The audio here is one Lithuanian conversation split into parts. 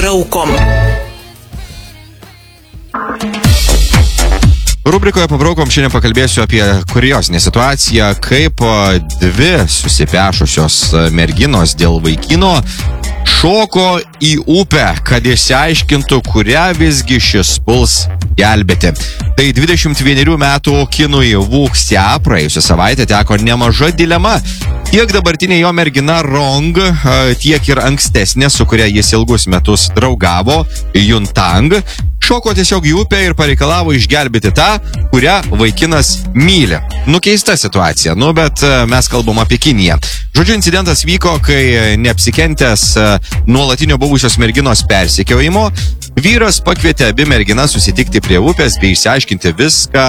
Pabraukom. Rubrikoje Pabraukom šiandien pakalbėsiu apie kuriozinę situaciją, kaip dvi susipešusios merginos dėl vaikino šoko į upę, kad išsiaiškintų, kurią visgi šis puls gelbėti. Tai 21 metų kinui Wu Xia praėjusią savaitę teko nemaža dilema. Tiek dabartinė jo mergina Rong, tiek ir ankstesnė, su kuria jis ilgus metus draugavo, Yun Tang, šoko tiesiog į upę ir pareikalavo išgelbėti tą, kurią vaikinas myli. Keista situacija, bet mes kalbam apie Kiniją. Žodžiu, incidentas vyko, kai neapsikentęs nuolatinio buvusios merginos persekiojimo, vyras pakvietė abi merginas susitikti prie upės bei išsiaiškinti viską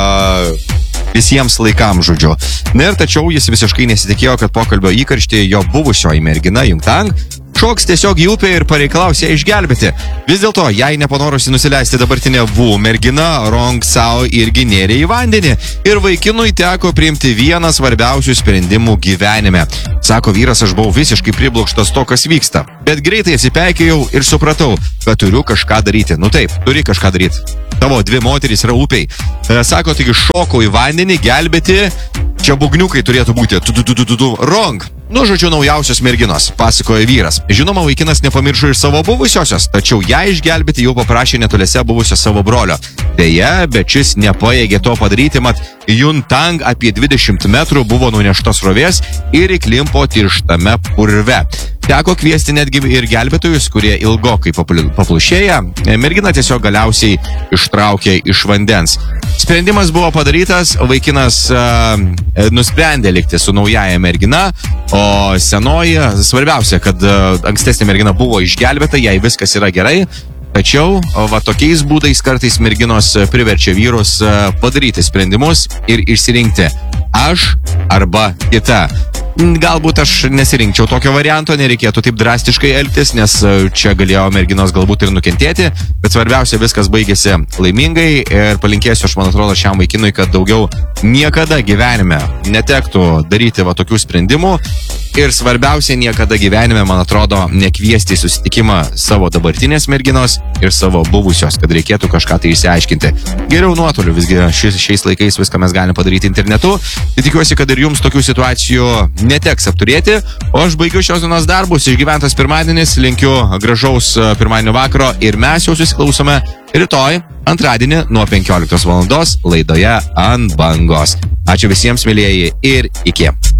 visiems laikams, žodžiu. Ir tačiau jis visiškai nesitikėjo, kad pokalbio įkarštyje jo buvusioji mergina Yun Tang šoks tiesiog į upę ir pareikalaus ją išgelbėti. Vis dėlto, jai nepanorusi nusileisti dabartinė Wu mergina, Rong Sao irgi nėrė į vandenį ir vaikinui teko priimti vieną svarbiausių sprendimų gyvenime. Sako vyras, aš buvau visiškai priblokštas to, kas vyksta, bet greitai atsipeikėjau ir supratau, kad turiu kažką daryti. Taip, turi kažką daryti. Tavo dvi moterys yra upiai. Sako, taigi šokau į vandenį gelbėti, čia bugniukai turėtų būti. Rong. Žodžiu, naujausios merginos, pasakoja vyras. Žinoma, vaikinas nepamiršo ir savo buvusiosios, tačiau ją išgelbėti jau paprašė netoliese buvusio savo brolio. Deja, bet šis nepajėgė to padaryti, mat Yun Tang apie 20 metrų buvo nunešta srovės ir įklimpo tirštame purve. Teko kviesti netgi ir gelbėtojus, kurie ilgokai paplušėję. Mergina tiesiog galiausiai ištraukė iš vandens. Sprendimas buvo padarytas, vaikinas nusprendė likti su naujaja mergina, o senoji, svarbiausia, kad ankstesnė mergina buvo išgelbėta, jai viskas yra gerai. Tačiau tokiais būdais kartais merginos priverčia vyrus padaryti sprendimus ir išsirinkti aš arba kita. Galbūt aš nesirinkčiau tokio varianto, nereikėtų taip drastiškai elgtis, nes čia galėjo merginos galbūt ir nukentėti, bet svarbiausia, viskas baigėsi laimingai ir palinkėsiu, aš man atrodo, šiam vaikinui, kad daugiau niekada gyvenime netektų daryti tokių sprendimų ir svarbiausia, niekada gyvenime, man atrodo, nekviesti į susitikimą savo dabartinės merginos ir savo buvusios, kad reikėtų kažką tai išsiaiškinti. Geriau nuotoliu, visgi šiais laikais viską mes galime padaryti internetu. Tikiuosi, kad ir jums tokių situacijų neteks apturėti, o aš baigiu šios dienos darbus. Išgyventas pirmadienis, linkiu gražaus pirmadienio vakaro ir mes jau susiklausome rytoj, antradienį nuo 15 val. Laidoje Ant bangos. Ačiū visiems, mėlyjeji, ir iki.